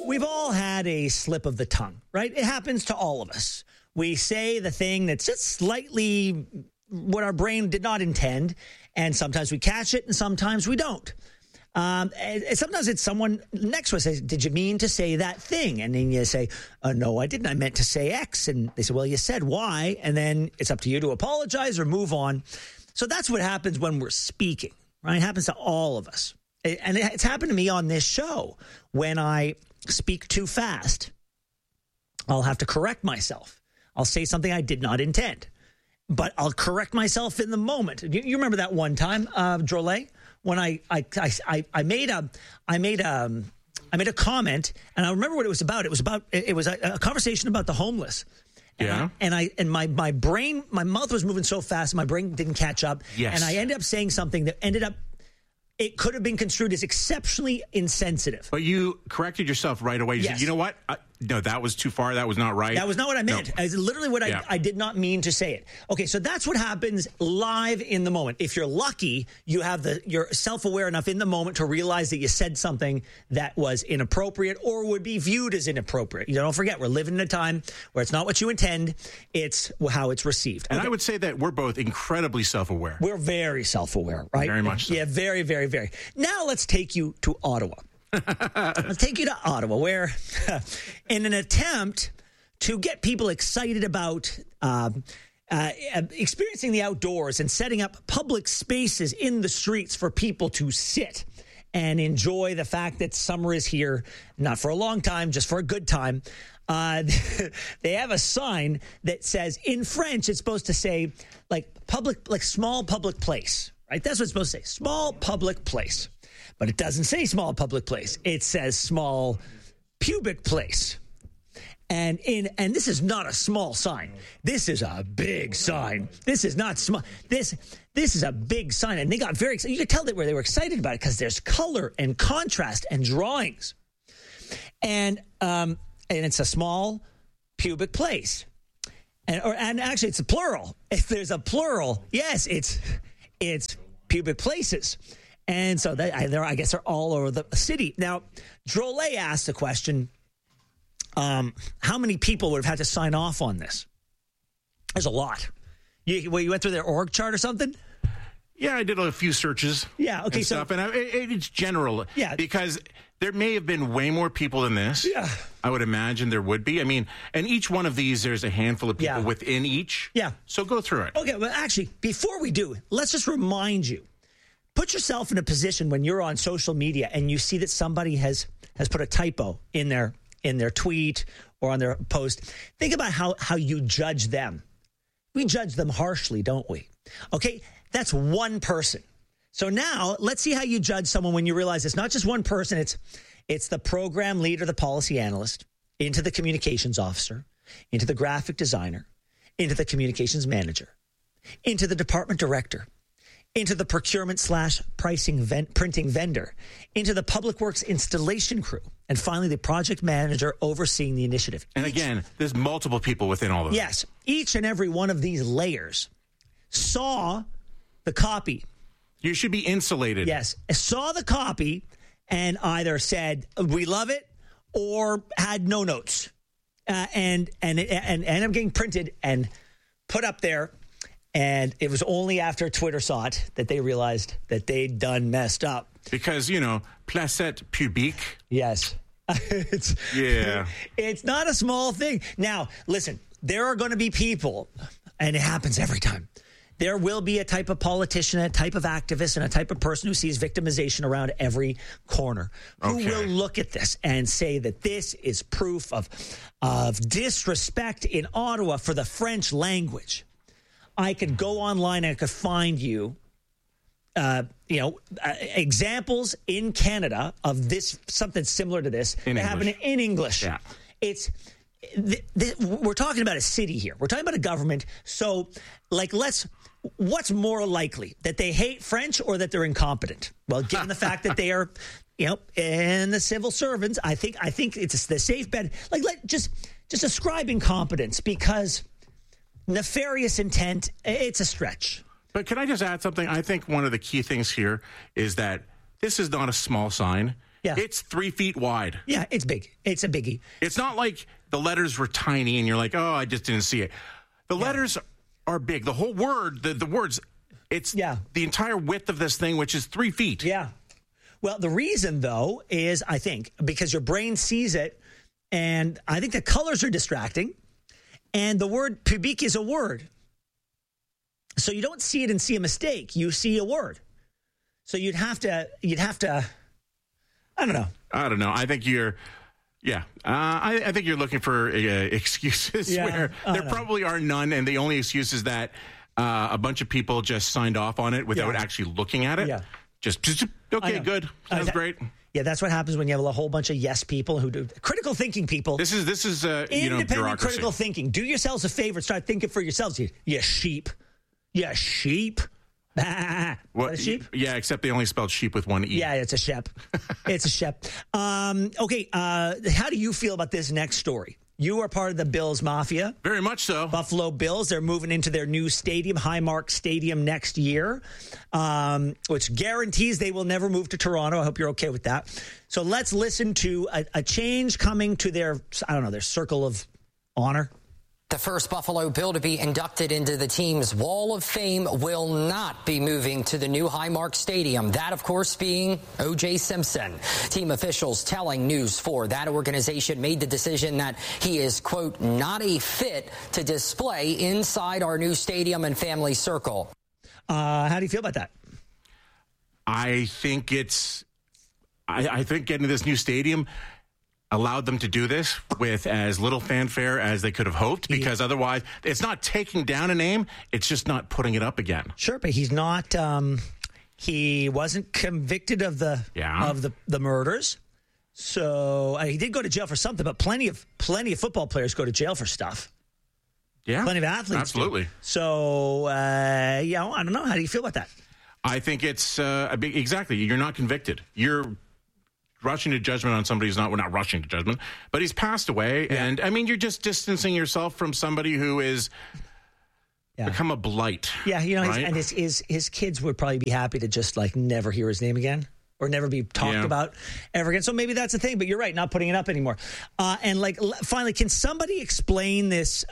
We've all had a slip of the tongue, right? It happens to all of us. We say the thing that's just slightly what our brain did not intend, and sometimes we catch it and sometimes we don't. And sometimes it's someone next to us says, did you mean to say that thing? And then you say, no, I didn't. I meant to say X. And they say, well, you said Y. And then it's up to you to apologize or move on. So that's what happens when we're speaking, right? It happens to all of us. And it's happened to me on this show. When I speak too fast, I'll have to correct myself. I'll say something I did not intend, but I'll correct myself in the moment. You remember that one time, Drolet, when I made a comment, and I remember what it was about. It was a conversation about the homeless. Yeah. And my mouth was moving so fast, my brain didn't catch up. Yes. And I ended up saying something that it could have been construed as exceptionally insensitive. But you corrected yourself right away. You said, you know what? No, that was too far. That was not right. That was not what I meant. No. It's literally what I did not mean to say it. Okay, so that's what happens live in the moment. If you're lucky, you're self-aware enough in the moment to realize that you said something that was inappropriate or would be viewed as inappropriate. You don't forget, we're living in a time where it's not what you intend, it's how it's received. And I would say that we're both incredibly self-aware. We're very self-aware, right? Very much so. Yeah, very, very, very. Now let's take you to Ottawa. Let's take you to Ottawa, where in an attempt to get people excited about experiencing the outdoors and setting up public spaces in the streets for people to sit and enjoy the fact that summer is here, not for a long time, just for a good time. They have a sign that says, in French, it's supposed to say small public place, right? That's what it's supposed to say, small public place. But it doesn't say small public place. It says small pubic place. And this is not a small sign. This is a big sign. This is not small. This is a big sign. And they got very excited. You could tell that where they were excited about it because there's color and contrast and drawings. And it's a small pubic place. And actually it's a plural. If there's a plural, yes, it's pubic places. And so I guess they're all over the city. Now, Drolet asked the question, how many people would have had to sign off on this? There's a lot. You went through their org chart or something? Yeah, I did a few searches. Yeah, okay. And stuff, and it's general. Yeah. Because there may have been way more people than this. Yeah. I would imagine there would be. I mean, and each one of these, there's a handful of people within each. Yeah. So go through it. Okay, well, actually, before we do, let's just remind you. Put yourself in a position when you're on social media and you see that somebody has put a typo in their tweet or on their post. Think about how you judge them. We judge them harshly, don't we? Okay, that's one person. So now let's see how you judge someone when you realize it's not just one person. It's the program leader, the policy analyst, into the communications officer, into the graphic designer, into the communications manager, into the department director, into the procurement/pricing printing vendor, into the public works installation crew, and finally the project manager overseeing the initiative. And again, there's multiple people within all of them. Yes. Each and every one of these layers saw the copy. You should be insulated. Yes. Saw the copy and either said, we love it, or had no notes. And ended up getting printed and put up there. And it was only after Twitter saw it that they realized that they'd done messed up. Because, placette publique. Yes. It's not a small thing. Now, listen, there are going to be people, and it happens every time. There will be a type of politician, a type of activist, and a type of person who sees victimization around every corner who will look at this and say that this is proof of disrespect in Ottawa for the French language. I could go online and I could find you, examples in Canada of this, something similar to this that happened in English. Yeah. We're talking about a city here. We're talking about a government. So, what's more likely, that they hate French or that they're incompetent? Well, given the fact that they are, and the civil servants, I think it's the safe bet. Just ascribe incompetence, because nefarious intent, it's a stretch. But can I just add something? I think one of the key things here is that this is not a small sign. Yeah. It's 3 feet wide. Yeah, it's big. It's a biggie. It's not like the letters were tiny and you're like, oh, I just didn't see it. The letters are big. The whole word, the words, it's the entire width of this thing, which is 3 feet. Yeah. Well, the reason, though, is, I think, because your brain sees it, and I think the colors are distracting, and the word public is a word. So you don't see it and see a mistake. You see a word. So you'd have to, I don't know. I think you're, I think you're looking for excuses where there probably are none. And the only excuse is that a bunch of people just signed off on it without actually looking at it. Yeah. Just okay, good. Sounds great. Yeah, that's what happens when you have a whole bunch of yes people who do critical thinking people. This is independent bureaucracy. Critical thinking. Do yourselves a favor. Start thinking for yourselves. You sheep. Yeah, sheep. What, a sheep? Yeah, except they only spelled sheep with one E. Yeah, it's a shep. It's a shep. Okay, how do you feel about this next story? You are part of the Bills Mafia. Very much so. Buffalo Bills, they're moving into their new stadium, Highmark Stadium, next year, which guarantees they will never move to Toronto. I hope you're okay with that. So let's listen to a change coming to their circle of honor. The first Buffalo Bill to be inducted into the team's Wall of Fame will not be moving to the new Highmark Stadium. That, of course, being O.J. Simpson. Team officials telling News 4 that organization made the decision that he is, quote, not a fit to display inside our new stadium and family circle. How do you feel about that? I think I think getting to this new stadium allowed them to do this with as little fanfare as they could have hoped, because otherwise it's not taking down a name, it's just not putting it up again. Sure, but he's not he wasn't convicted of the murders. So he did go to jail for something, but plenty of football players go to jail for stuff. Yeah. Plenty of athletes absolutely do. So I don't know, how do you feel about that? I think it's exactly, you're not convicted. You're rushing to judgment on somebody who's not. We're not rushing to judgment, but he's passed away, and I mean, you're just distancing yourself from somebody who is become a blight. Yeah, right? And his kids would probably be happy to just like never hear his name again or never be talked about ever again. So maybe that's the thing. But you're right, not putting it up anymore. And like finally, can somebody explain this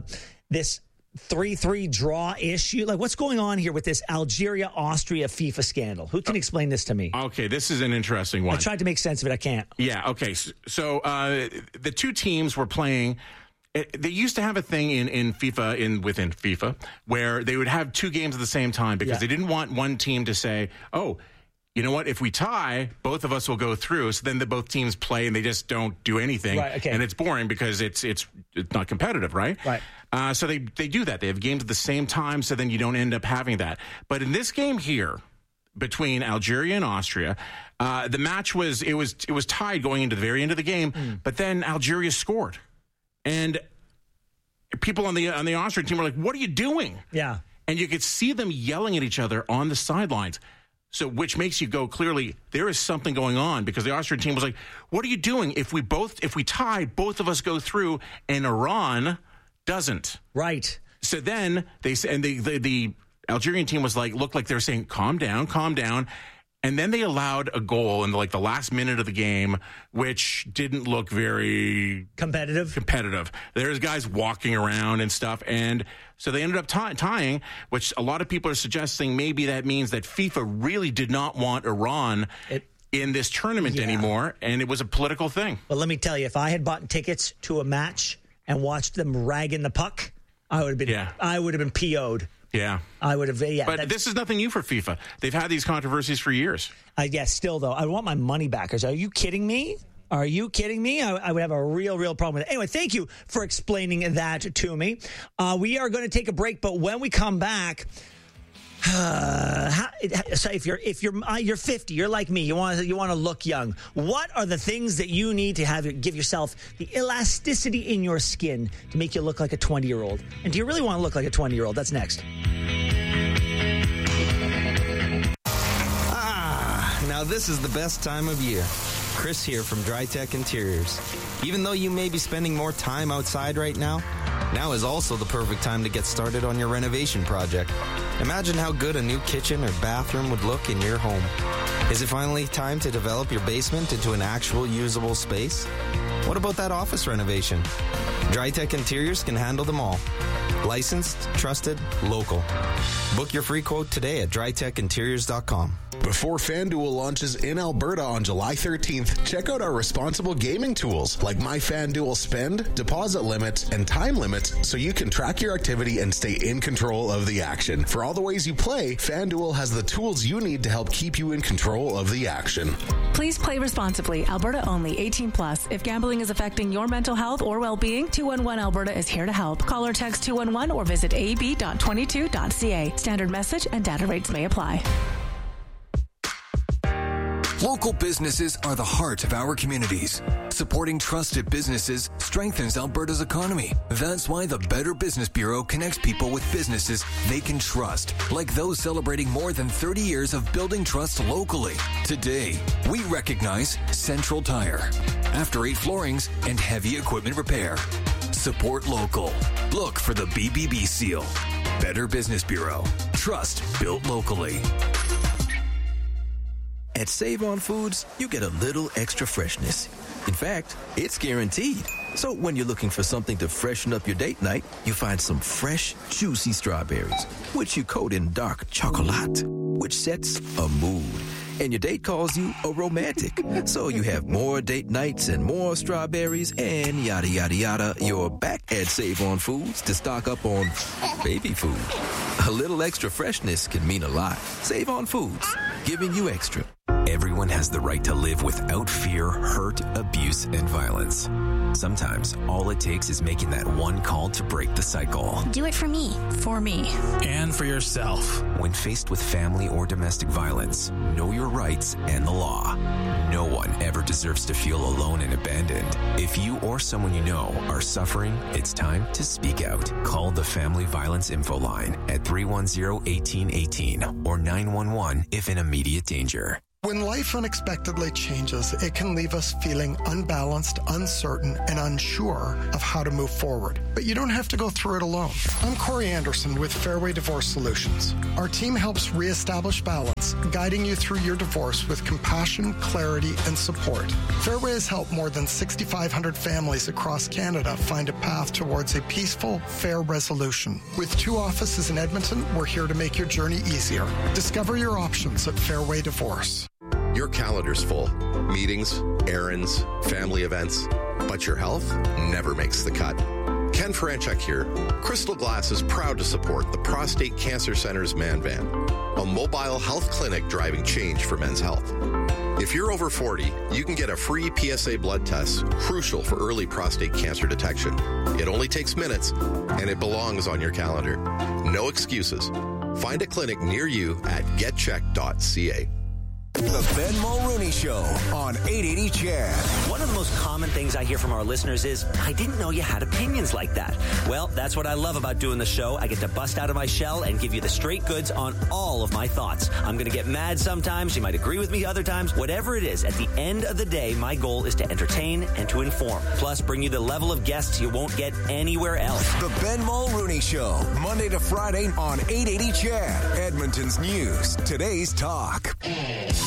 3-3 draw issue? Like, what's going on here with this Algeria-Austria FIFA scandal? Who can explain this to me? Okay, this is an interesting one. I tried to make sense of it. I can't. Yeah, okay. So the two teams were playing. They used to have a thing within FIFA where they would have two games at the same time because they didn't want one team to say, oh, you know what? If we tie, both of us will go through. So then both teams play and they just don't do anything. Right, okay. And it's boring because it's not competitive, right? Right. So they do that. They have games at the same time, so then you don't end up having that. But in this game here, between Algeria and Austria, the match was tied going into the very end of the game. But then Algeria scored, and people on the Austrian team were like, "What are you doing?" Yeah, and you could see them yelling at each other on the sidelines. So, which makes you go, clearly, there is something going on, because the Austrian team was like, "What are you doing? If we tie, both of us go through, and Iran doesn't." Right. So then the Algerian team was like, looked like they were saying, calm down. And then they allowed a goal in the last minute of the game, which didn't look very competitive. There's guys walking around and stuff. And so they ended up tying, which a lot of people are suggesting maybe that means that FIFA really did not want Iran in this tournament anymore. And it was a political thing. But let me tell you, if I had bought tickets to a match and watched them ragging the puck, I would have been PO'd. Yeah. I would have, But this is nothing new for FIFA. They've had these controversies for years. Still, though, I want my money back. Are you kidding me? I would have a real problem with it. Anyway, thank you for explaining that to me. We are going to take a break, but when we come back, so if you're 50, you're like me, you want to look young. What are the things that you need to give yourself the elasticity in your skin to make you look like a 20-year-old? And do you really want to look like a 20-year-old? That's next. Now this is the best time of year. Chris here from DryTech Interiors. Even though you may be spending more time outside right now, Now is also the perfect time to get started on your renovation project. Imagine how good a new kitchen or bathroom would look in your home. Is it finally time to develop your basement into an actual usable space? What about that office renovation? Drytech Interiors can handle them all. Licensed, trusted, local. Book your free quote today at drytechinteriors.com. Before FanDuel launches in Alberta on July 13th, check out our responsible gaming tools like My FanDuel Spend, deposit limits, and time limits so you can track your activity and stay in control of the action. For all the ways you play, FanDuel has the tools you need to help keep you in control of the action. Please play responsibly. Alberta only. 18 plus. If gambling is affecting your mental health or well-being, 211 Alberta is here to help. Call or text 211 or visit ab.22.ca. Standard message and data rates may apply. Local businesses are the heart of our communities. Supporting trusted businesses strengthens Alberta's economy. That's why the Better Business Bureau connects people with businesses they can trust, like those celebrating more than 30 years of building trust locally. Today, we recognize Central Tire, After 8 Floorings, and Heavy Equipment Repair. Support local. Look for the BBB seal. Better Business Bureau. Trust built locally. At Save On Foods, you get a little extra freshness. In fact, it's guaranteed. So when you're looking for something to freshen up your date night, you find some fresh, juicy strawberries, which you coat in dark chocolate, which sets a mood. And your date calls you a romantic. So you have more date nights and more strawberries and yada, yada, yada. You're back at Save On Foods to stock up on baby food. A little extra freshness can mean a lot. Save On Foods, giving you extra. Everyone has the right to live without fear, hurt, abuse, and violence. Sometimes, all it takes is making that one call to break the cycle. Do it for me. For me. And for yourself. When faced with family or domestic violence, know your rights and the law. No one ever deserves to feel alone and abandoned. If you or someone you know are suffering, it's time to speak out. Call the Family Violence Info Line at 310-1818 or 911 if in immediate danger. When life unexpectedly changes, it can leave us feeling unbalanced, uncertain, and unsure of how to move forward. But you don't have to go through it alone. I'm Corey Anderson with Fairway Divorce Solutions. Our team helps reestablish balance, guiding you through your divorce with compassion, clarity, and support. Fairway has helped more than 6,500 families across Canada find a path towards a peaceful, fair resolution. With 2 offices in Edmonton, we're here to make your journey easier. Discover your options at Fairway Divorce. Your calendar's full. Meetings, errands, family events. But your health never makes the cut. Ken Franchuk here. Crystal Glass is proud to support the Prostate Cancer Center's Man Van, a mobile health clinic driving change for men's health. If you're over 40, you can get a free PSA blood test, crucial for early prostate cancer detection. It only takes minutes, and it belongs on your calendar. No excuses. Find a clinic near you at getcheck.ca. The Ben Mulrooney Show on 880 CHED. One of the most common things I hear from our listeners is, I didn't know you had opinions like that. Well, that's what I love about doing the show. I get to bust out of my shell and give you the straight goods on all of my thoughts. I'm going to get mad sometimes. You might agree with me other times. Whatever it is, at the end of the day, my goal is to entertain and to inform. Plus, bring you the level of guests you won't get anywhere else. The Ben Mulrooney Show, Monday to Friday on 880 CHED. Edmonton's News, today's talk.